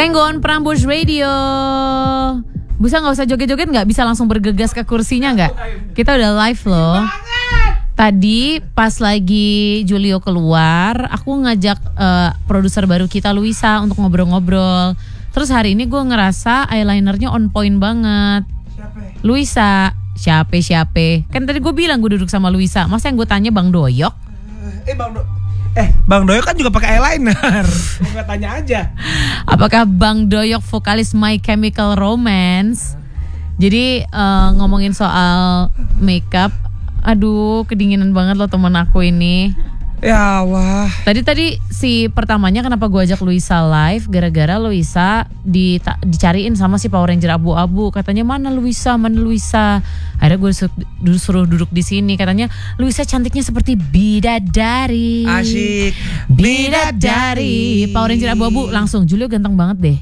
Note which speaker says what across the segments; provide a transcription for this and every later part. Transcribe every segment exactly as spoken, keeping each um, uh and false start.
Speaker 1: Tango on Prambors Radio. Bisa gak usah joget-joget gak? Bisa langsung bergegas ke kursinya gak? Kita udah live loh. Tadi pas lagi Julio keluar, aku ngajak uh, produser baru kita Luisa untuk ngobrol-ngobrol. Terus hari ini gue ngerasa eyelinernya on point banget. Siapa? Luisa. Siapa siapa? Kan tadi gue bilang gue duduk sama Luisa. Masa yang gue tanya Bang Doyok?
Speaker 2: Eh Bang Do Eh Bang Doyok kan juga pakai eyeliner. Gue tanya aja.
Speaker 1: Apakah Bang Doyok vokalis My Chemical Romance? Jadi uh, ngomongin soal makeup, aduh kedinginan banget loh teman aku ini.
Speaker 2: Ya Allah.
Speaker 1: Tadi tadi si pertamanya kenapa gue ajak Luisa live, gara-gara Luisa di, dicariin sama si Power Ranger abu-abu. Katanya mana Luisa, mana Luisa. Akhirnya gue suruh, suruh duduk di sini. Katanya Luisa cantiknya seperti bidadari.
Speaker 2: Asyik.
Speaker 1: Bidadari. Power Ranger abu-abu langsung. Julio ganteng banget deh.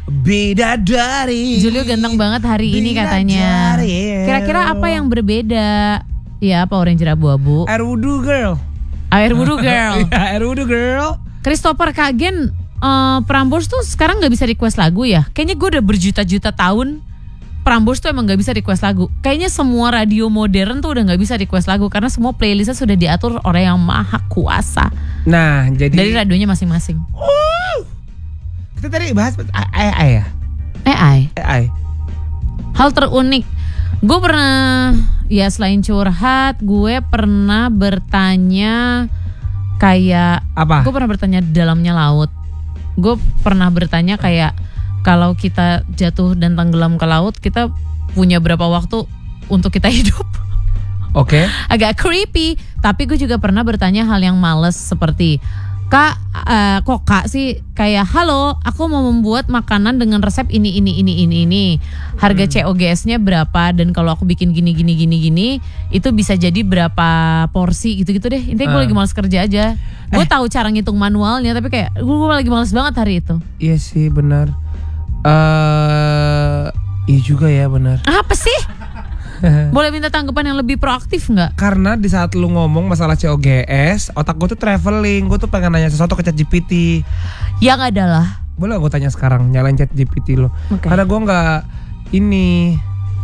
Speaker 2: Bidadari.
Speaker 1: Julio ganteng banget hari ini katanya. Kira-kira apa yang berbeda? Ya Power Ranger abu-abu.
Speaker 2: Air Wudu Girl.
Speaker 1: Air Wudu Girl.
Speaker 2: Air Wudu Girl.
Speaker 1: Christopher Kagen, uh, Prambors tuh sekarang gak bisa request lagu ya. Kayaknya gue udah berjuta-juta tahun Prambors tuh emang gak bisa request lagu. Kayaknya semua radio modern tuh udah gak bisa request lagu, karena semua playlistnya sudah diatur oleh yang maha kuasa.
Speaker 2: Nah jadi
Speaker 1: dari radionya masing-masing.
Speaker 2: uh, Kita tadi bahas A I ya.
Speaker 1: A I
Speaker 2: A I
Speaker 1: Hal terunik. Gue pernah, ya selain curhat, gue pernah bertanya kayak
Speaker 2: apa?
Speaker 1: Gue pernah bertanya dalamnya laut. Gue pernah bertanya kayak kalau kita jatuh dan tenggelam ke laut, kita punya berapa waktu untuk kita hidup?
Speaker 2: Oke. Okay.
Speaker 1: Agak creepy. Tapi gue juga pernah bertanya hal yang males seperti, Kak, uh, kok kak sih kayak halo, aku mau membuat makanan dengan resep ini ini ini ini ini. Harga hmm. C O G S-nya berapa, dan kalau aku bikin gini gini gini gini itu bisa jadi berapa porsi gitu-gitu deh. Intinya gue uh. lagi males kerja aja. Gue eh. tahu cara ngitung manualnya, tapi kayak gue, gue lagi males banget hari itu.
Speaker 2: Iya sih benar. Eh, uh, iya juga ya benar.
Speaker 1: Apa sih? Boleh minta tanggapan yang lebih proaktif nggak?
Speaker 2: Karena di saat lu ngomong masalah C O G S, otak gue tuh traveling. Gue tuh pengen nanya sesuatu ke ChatGPT.
Speaker 1: Yang adalah,
Speaker 2: boleh gue tanya sekarang, nyalain ChatGPT lo. Okay. Karena gue nggak ini.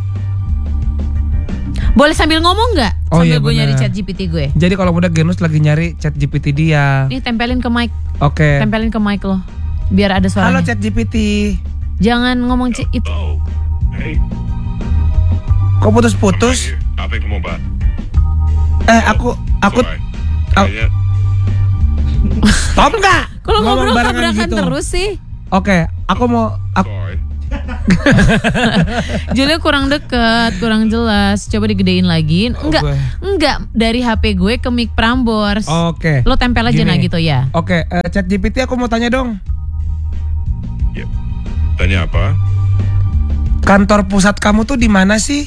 Speaker 1: Boleh sambil ngomong nggak?
Speaker 2: Oh,
Speaker 1: sambil
Speaker 2: iya,
Speaker 1: gue nyari ChatGPT gue.
Speaker 2: Jadi kalau udah Genus lagi nyari ChatGPT dia.
Speaker 1: Nih tempelin ke mic.
Speaker 2: Oke. Okay.
Speaker 1: Tempelin ke mic lo, biar ada suaranya.
Speaker 2: Halo ChatGPT.
Speaker 1: Jangan ngomong c- itu.
Speaker 3: Oh, hey.
Speaker 2: Kok putus-putus?
Speaker 3: Apa yang kamu bahas?
Speaker 2: Eh aku aku
Speaker 3: Kayaknya
Speaker 2: stop nggak?
Speaker 1: Kalau ngobrol tabrakan gitu terus sih.
Speaker 2: Oke, okay, aku mau aku...
Speaker 1: Julio kurang deket, kurang jelas. Coba digedein lagi. Enggak, okay. enggak dari H P gue ke mic Prambors.
Speaker 2: Oke. Okay.
Speaker 1: Lo tempel aja nah gitu ya.
Speaker 2: Oke, okay, uh, ChatGPT aku mau tanya dong.
Speaker 3: Ya. Tanya apa?
Speaker 2: Kantor pusat kamu tuh di mana sih?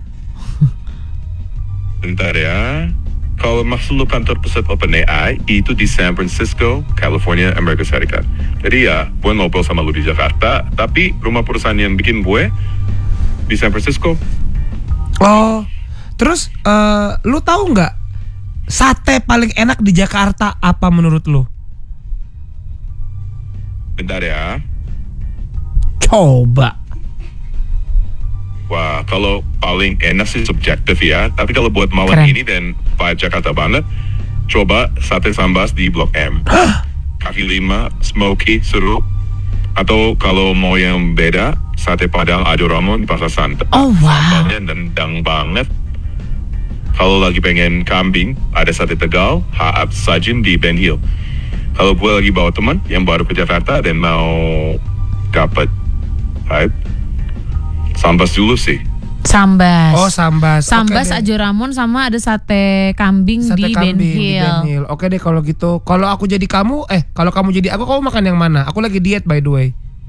Speaker 3: Bentar ya. Kalau maksud lu kantor pusat OpenAI itu di San Francisco, California, Amerika Serikat. Jadi ya, gue ngobrol sama lu di Jakarta, tapi rumah perusahaan yang bikin gue di San Francisco.
Speaker 2: Oh, terus uh, lu tahu nggak sate paling enak di Jakarta apa menurut lu?
Speaker 3: Bentar ya.
Speaker 2: Coba.
Speaker 3: Wah, kalau paling enak sih subjektif ya. Tapi kalau buat malam
Speaker 1: Keren.
Speaker 3: ini dan vibe Jakarta banget, coba sate sambas di Blok M. Kaki lima, smoky, seru. Atau kalau mau yang beda, sate Padang Ado Ramon di Pasar Santa.
Speaker 1: Oh wow.
Speaker 3: Sambalnya nendang banget. Kalau lagi pengen kambing, ada sate Tegal, Haap Sajin di Ben Hill. Kalau gue lagi bawa teman yang baru ke Jakarta dan mau dapat vibe, sambas dulu sih.
Speaker 1: Sambas.
Speaker 2: Oh sambas.
Speaker 1: Sambas
Speaker 2: okay,
Speaker 1: Ajo Ramon sama ada sate kambing,
Speaker 2: sate
Speaker 1: di,
Speaker 2: kambing
Speaker 1: Ben Hill.
Speaker 2: di Ben Hill. Oke deh kalau gitu. Kalau aku jadi kamu, eh kalau kamu jadi aku, kamu makan yang mana? Aku lagi diet by the way.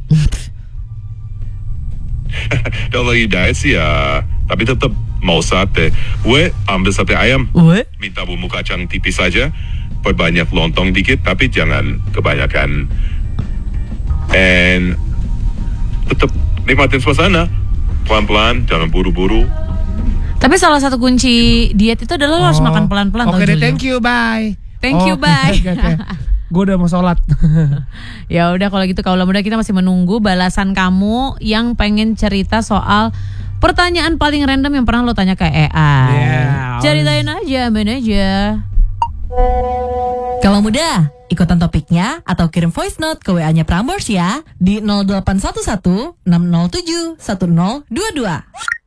Speaker 3: Kalau lagi diet sih ya, tapi tetap mau sate. Gue ambil sate ayam.
Speaker 1: What?
Speaker 3: Minta bumbu kacang tipis saja. Perbanyak lontong dikit, tapi jangan kebanyakan. And tetap nikmatin suasana. Pelan-pelan, jangan buru-buru.
Speaker 1: Tapi salah satu kunci diet itu adalah lo harus
Speaker 2: Oh.
Speaker 1: makan pelan-pelan.
Speaker 2: Oke
Speaker 1: tau,
Speaker 2: deh,
Speaker 1: Julio.
Speaker 2: thank you, bye.
Speaker 1: Thank you,
Speaker 2: Oh,
Speaker 1: bye.
Speaker 2: okay, okay. gue udah mau sholat.
Speaker 1: Ya udah kalau gitu kaulah muda, kita masih menunggu balasan kamu yang pengen cerita soal pertanyaan paling random yang pernah lo tanya ke A I.
Speaker 2: Yeah.
Speaker 1: Ceritain aja, main aja.
Speaker 4: Kalau muda, ikutan topiknya atau kirim voice note ke W A-nya Prambors ya di nol delapan satu satu enam nol tujuh satu nol dua dua.